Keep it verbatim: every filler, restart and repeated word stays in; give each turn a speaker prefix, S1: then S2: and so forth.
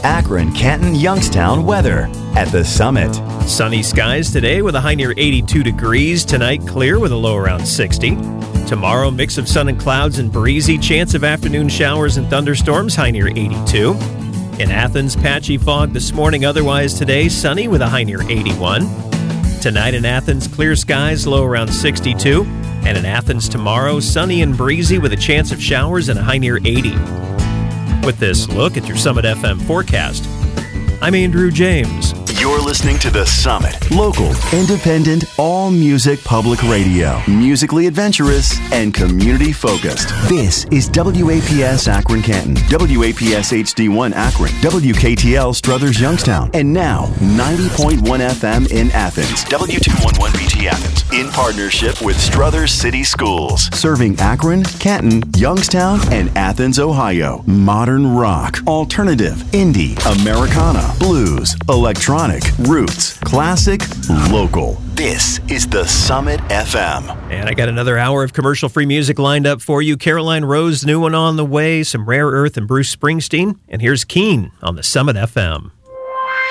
S1: Akron, Canton, Youngstown weather at the Summit.
S2: Sunny skies today with a high near eighty-two degrees. Tonight, clear with a low around sixty. Tomorrow, mix of sun and clouds and breezy. Chance of afternoon showers and thunderstorms, high near eighty-two. In Athens, patchy fog this morning. Otherwise today, sunny with a high near eighty-one. Tonight in Athens, clear skies, low around sixty-two. And in Athens tomorrow, sunny and breezy with a chance of showers and a high near eighty. With this look at your Summit F M forecast, I'm Andrew James.
S1: You're listening to The Summit. Local, independent, all-music public radio. Musically adventurous and community-focused. This is W A P S Akron Canton, W A P S H D one Akron, W K T L Struthers Youngstown, and now ninety point one F M in Athens, W two eleven B T Athens, in partnership with Struthers City Schools. Serving Akron, Canton, Youngstown, and Athens, Ohio. Modern rock, alternative, indie, Americana, blues, electronic, roots, classic, local. This is the Summit F M.
S2: And I got another hour of commercial-free music lined up for you. Caroline Rose, new one on the way, some Rare Earth and Bruce Springsteen. And here's Keen on the Summit F M.